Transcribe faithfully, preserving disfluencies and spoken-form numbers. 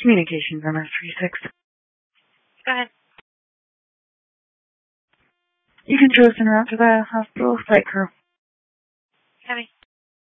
Communications M S three six. Go ahead. You can choose en route to the hospital site crew. Heavy.